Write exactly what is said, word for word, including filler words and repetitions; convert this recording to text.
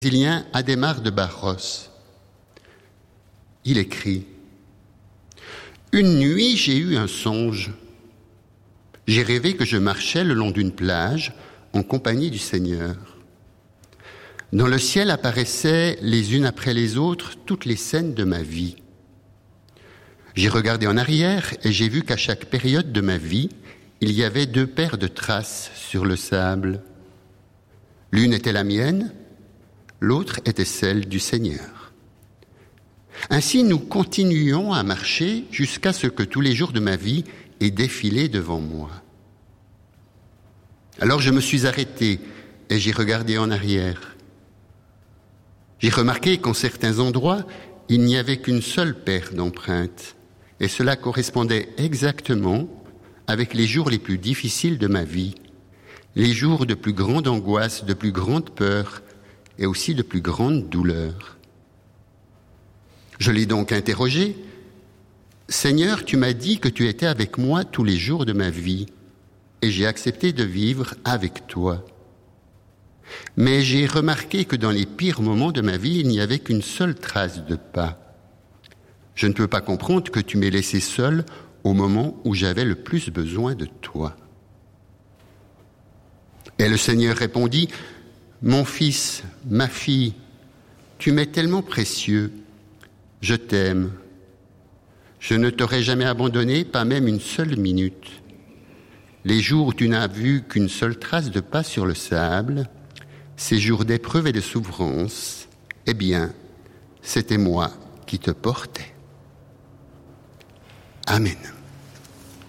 brésilien Adhémar de Barros. Il écrit « Une nuit, j'ai eu un songe. J'ai rêvé que je marchais le long d'une plage en compagnie du Seigneur. Dans le ciel apparaissaient les unes après les autres toutes les scènes de ma vie. J'ai regardé en arrière et j'ai vu qu'à chaque période de ma vie, il y avait deux paires de traces sur le sable. L'une était la mienne, l'autre était celle du Seigneur. Ainsi, nous continuions à marcher jusqu'à ce que tous les jours de ma vie aient défilé devant moi. Alors je me suis arrêté et j'ai regardé en arrière. J'ai remarqué qu'en certains endroits, il n'y avait qu'une seule paire d'empreintes, et cela correspondait exactement avec les jours les plus difficiles de ma vie, les jours de plus grande angoisse, de plus grande peur et aussi de plus grande douleur. Je l'ai donc interrogé. « Seigneur, tu m'as dit que tu étais avec moi tous les jours de ma vie, et j'ai accepté de vivre avec toi. Mais j'ai remarqué que dans les pires moments de ma vie, il n'y avait qu'une seule trace de pas. Je ne peux pas comprendre que tu m'aies laissé seul au moment où j'avais le plus besoin de toi. » Et le Seigneur répondit, « Mon fils, ma fille, tu m'es tellement précieux, je t'aime. Je ne t'aurais jamais abandonné, pas même une seule minute. Les jours où tu n'as vu qu'une seule trace de pas sur le sable, ces jours d'épreuve et de souffrance, eh bien, c'était moi qui te portais. » Amen.